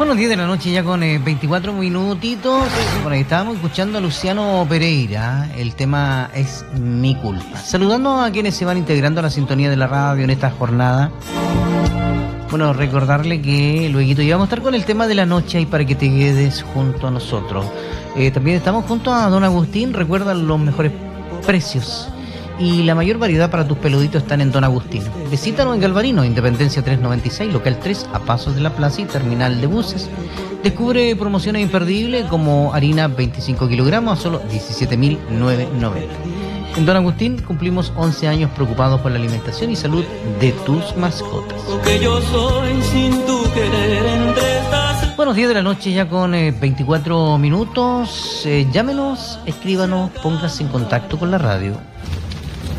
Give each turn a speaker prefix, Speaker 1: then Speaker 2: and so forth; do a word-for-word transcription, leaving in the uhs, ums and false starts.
Speaker 1: Bueno, diez de la noche ya con eh, veinticuatro minutitos. Por ahí estábamos escuchando a Luciano Pereira. El tema es Mi Culpa. Saludando a quienes se van integrando a la sintonía de la radio en esta jornada. Bueno, recordarle que luego ya vamos a estar con el tema de la noche y para que te quedes junto a nosotros. Eh, también estamos junto a Don Agustín. Recuerda los mejores precios y la mayor variedad para tus peluditos están en Don Agustín. Visítanos en Galvarino, Independencia trescientos noventa y seis, local tres, a pasos de la plaza y terminal de buses. Descubre promociones imperdibles como harina veinticinco kilogramos a solo diecisiete mil novecientos noventa. En Don Agustín cumplimos once años preocupados por la alimentación y salud de tus mascotas.
Speaker 2: Que yo soy sin tu querer entre estas...
Speaker 1: Buenos días de la noche ya con eh, veinticuatro minutos. Eh, llámenos, escríbanos, póngase en contacto con la radio.